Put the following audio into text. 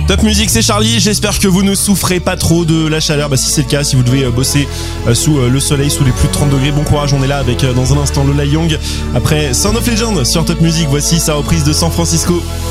Top Music, c'est Charlie, j'espère que vous ne souffrez pas trop de la chaleur. Si c'est le cas, si vous devez bosser sous le soleil, sous les plus de 30 degrés, bon courage, on est là avec dans un instant Lola Young. Après Sound of Legend sur Top Music, voici sa reprise de San Francisco.